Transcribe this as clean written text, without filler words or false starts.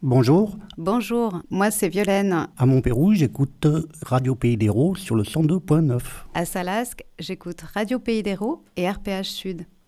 Bonjour, Bonjour, moi c'est Violaine. à Montpérou, j'écoute Radio Pays d'Hérault sur le 102.9. À Salasque, j'écoute Radio Pays d'Hérault et RPH Sud.